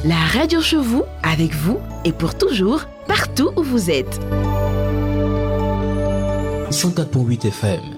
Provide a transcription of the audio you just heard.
La radio chez vous, avec vous et pour toujours, partout où vous êtes. 104.8 FM,